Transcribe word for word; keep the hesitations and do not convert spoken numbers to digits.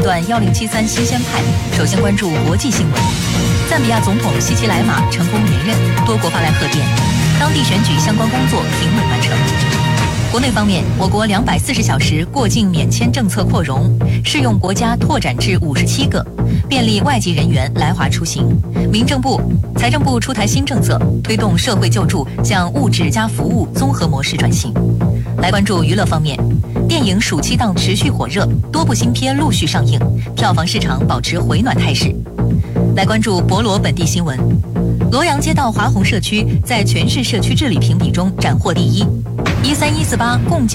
短幺零七三新鲜派，首先关注国际新闻。赞比亚总统西奇莱马成功连任，多国发来贺电，当地选举相关工作平稳完成。国内方面，我国两百四十小时过境免签政策扩容，适用国家拓展至五十七个，便利外籍人员来华出行。民政部、财政部出台新政策，推动社会救助向物质加服务综合模式转型。来关注娱乐方面，电影暑期档持续火热，多部新片陆续上映，票房市场保持回暖态势。来关注博罗本地新闻，罗阳街道华宏社区在全市社区治理评比中斩获第一，一三一四八共建。